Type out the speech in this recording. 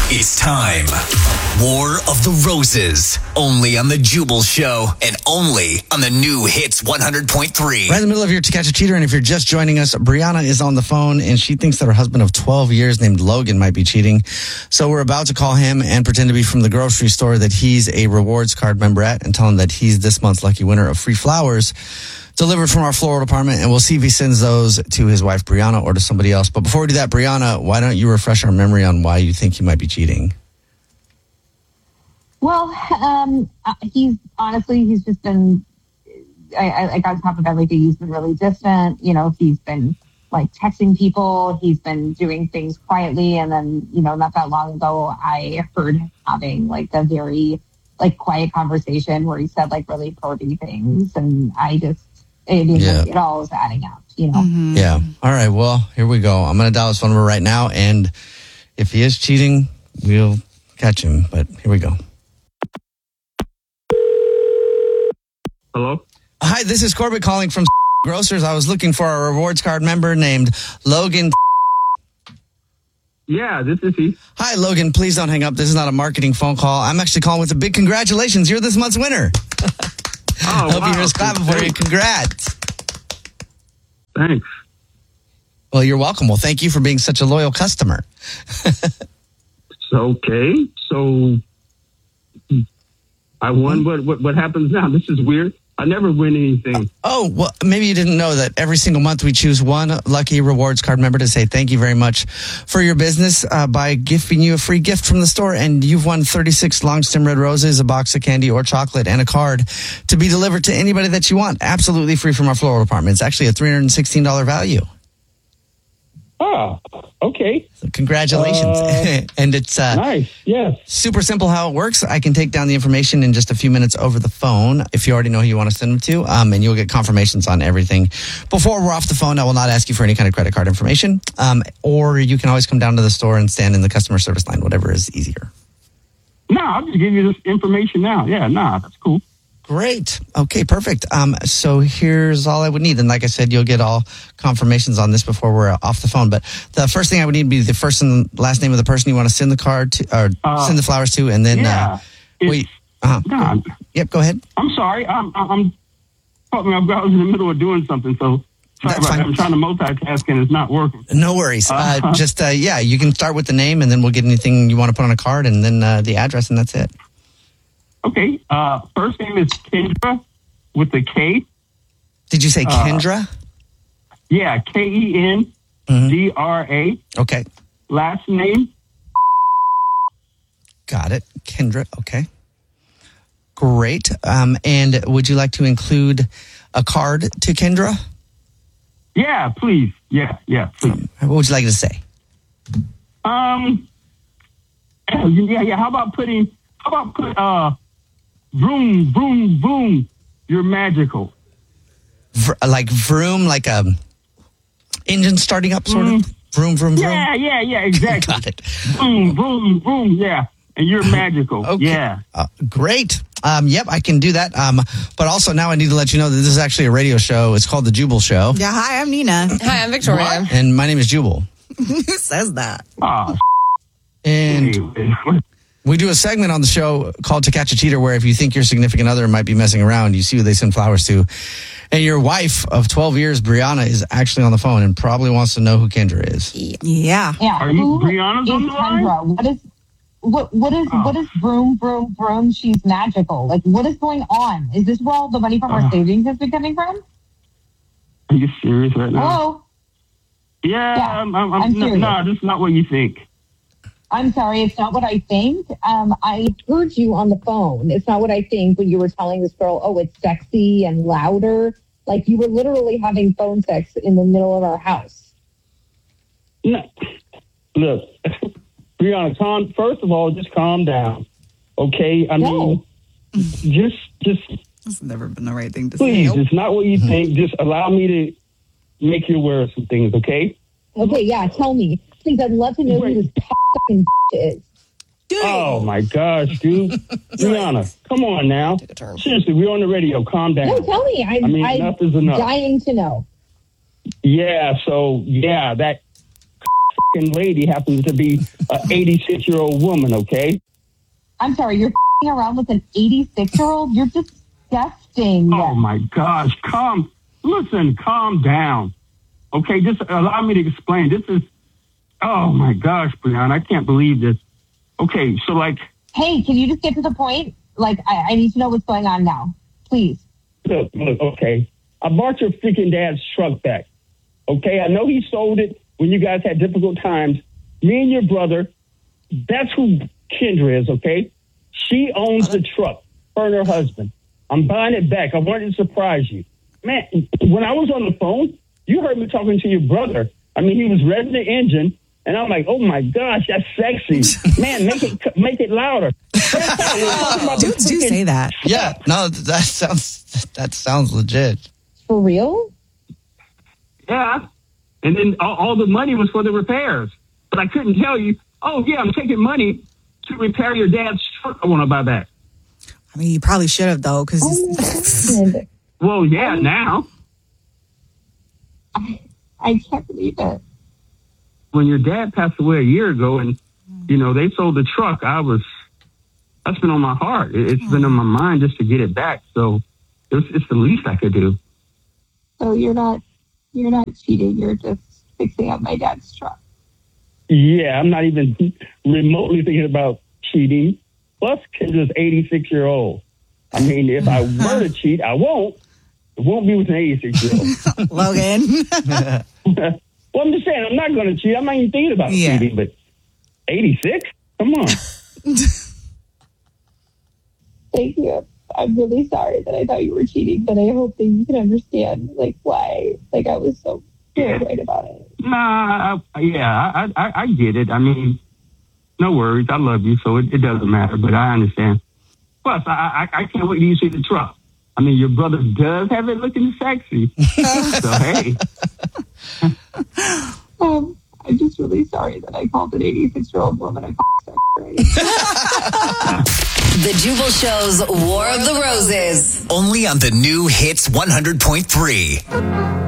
It's time. War of the Roses. Only on The Jubal Show and only on the new Hits 100.3. Right in the middle of your To Catch a Cheater, and if you're just joining us, Brianna is on the phone, and she thinks that her husband of 12 years named Logan might be cheating. So we're about to call him and pretend to be from the grocery store that he's a rewards card member at and tell him that he's this month's lucky winner of free flowers delivered from our floral department, and we'll see if he sends those to his wife, Brianna, or to somebody else. But before we do that, Brianna, why don't you refresh our memory on why you think he might be cheating? Well, he's just been, like on top of everything, he's been really distant. You know, he's been like texting people. He's been doing things quietly. And then, you know, not that long ago, I heard him having like a very like quiet conversation where he said like really pervy things. And it all is adding up, you know? Mm-hmm. Yeah. All right. Well, here we go. I'm going to dial his phone number right now. And if he is cheating, we'll catch him. But here we go. Hello? Hi, this is Corbett calling from Grocers. I was looking for a rewards card member named Logan. Yeah, this is he. Hi, Logan. Please don't hang up. This is not a marketing phone call. I'm actually calling with a big congratulations. You're this month's winner. Oh, Hope you hear us clapping for you. Congrats. Thanks. Well, you're welcome. Well, thank you for being such a loyal customer. Okay. So I won. What happens now? This is weird. I never win anything. Oh, well, maybe you didn't know that every single month we choose one lucky rewards card member to say thank you very much for your business by giving you a free gift from the store. And you've won 36 long stem red roses, a box of candy or chocolate, and a card to be delivered to anybody that you want. Absolutely free from our floral department. It's actually a $316 value. Oh, okay. So congratulations. And it's nice. Yes. Super simple how it works. I can take down the information in just a few minutes over the phone if you already know who you want to send them to, and you'll get confirmations on everything. Before we're off the phone, I will not ask you for any kind of credit card information, or you can always come down to the store and stand in the customer service line, whatever is easier. No, I'll just give you this information now. Yeah, that's cool. Great. Okay, perfect. So here's all I would need. And like I said, you'll get all confirmations on this before we're off the phone. But the first thing I would need would be the first and last name of the person you want to send the card to, or send the flowers to. And then, wait. Yep, go ahead. I'm sorry. I was in the middle of doing something. So I'm trying to multitask and it's not working. No worries. You can start with the name and then we'll get anything you want to put on a card and then the address and that's it. Okay. First name is Kendra with a K. Did you say Kendra? Yeah, Kendra. Okay. Last name? Got it. Kendra. Okay. Great. And would you like to include a card to Kendra? Yeah, please. Yeah, please. What would you like to say? How about put vroom, vroom, vroom, you're magical. Like vroom, like a engine starting up, sort of? Vroom, vroom, vroom? Yeah, exactly. Got it. Vroom, vroom, vroom, yeah. And you're magical. Okay. Yeah. Great. Yep, I can do that. But also now I need to let you know that this is actually a radio show. It's called The Jubal Show. Yeah, hi, I'm Nina. Hi, I'm Victoria. What? And my name is Jubal. Who says that? And we do a segment on the show called To Catch a Cheater, where if you think your significant other might be messing around, you see who they send flowers to. And your wife of 12 years, Brianna, is actually on the phone and probably wants to know who Kendra is. Yeah. Are you Brianna's on the line? What is vroom, vroom, vroom? She's magical. Like, what is going on? Is this where all the money from our savings has been coming from? Are you serious right now? Hello? Yeah, I'm serious. No, this is not what you think. I'm sorry, it's not what I think. I heard you on the phone. It's not what I think when you were telling this girl, oh, it's sexy and louder. Like you were literally having phone sex in the middle of our house. No. Look, Brianna, first of all, just calm down. Okay? I mean, just... That's never been the right thing to say. Please, say. it's not what you think. Just allow me to make you aware of some things, okay? Okay, yeah, tell me. Please, I'd love to know who this fucking is. Dude. Oh, my gosh, dude. Brianna, come on now. Seriously, we're on the radio. Calm down. No, tell me. I'm enough is enough. Dying to know. Yeah, so, that fucking lady happens to be an 86-year-old woman, okay? I'm sorry, you're around with an 86-year-old? You're disgusting. Oh, my gosh. Calm down. Okay, just allow me to explain. This is, oh, my gosh, Brianna, I can't believe this. Okay, so like... Hey, can you just get to the point? Like, I need to know what's going on now. Please. Look, okay. I bought your freaking dad's truck back. Okay, I know he sold it when you guys had difficult times. Me and your brother, that's who Kendra is, okay? She owns the truck, her and her husband. I'm buying it back. I wanted to surprise you. Man, when I was on the phone, you heard me talking to your brother. I mean, he was revving the engine, and I'm like, oh, my gosh, that's sexy. Man, make it louder. Dudes do say that. Yeah, no, that sounds legit. For real? Yeah. And then all the money was for the repairs. But I couldn't tell you, oh, yeah, I'm taking money to repair your dad's truck I want to buy back. I mean, you probably should have, though, because... Well, yeah, now. I can't believe it. When your dad passed away a year ago and, you know, they sold the truck, that's been on my heart. It's been on my mind just to get it back. So it's the least I could do. So you're not cheating. You're just fixing up my dad's truck. Yeah, I'm not even remotely thinking about cheating. Plus, Kendra's 86-year-old. I mean, if I were to cheat, I won't. It won't be with an 86-year-old. Logan. Well, I'm just saying, I'm not going to cheat. I'm not even thinking about cheating, but 86? Come on. Thank you. I'm really sorry that I thought you were cheating, but I hope that you can understand, like, why, like, I was so paranoid about it. Nah, I get it. I mean, no worries. I love you, so it doesn't matter, but I understand. Plus, I can't wait till you see the truck. I mean, your brother does have it looking sexy. So, hey. I'm just really sorry that I called an 86-year-old woman a cocksucker. The Jubal Show's War of the Roses. Only on the new Hits 100.3.